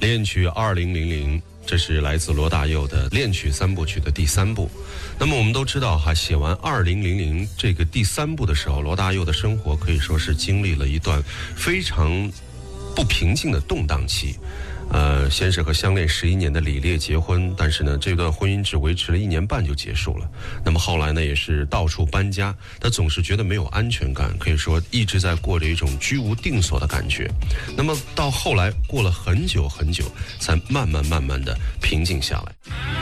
恋曲2000，这是来自罗大佑的恋曲三部曲的第3部。那么我们都知道写完2000这个第3部的时候，罗大佑的生活可以说是经历了一段非常不平静的动荡期。先是和相恋11年的李烈结婚，但是呢，这段婚姻只维持了1年半就结束了。那么后来呢，也是到处搬家，他总是觉得没有安全感，可以说一直在过着一种居无定所的感觉。那么到后来过了很久很久，才慢慢的平静下来。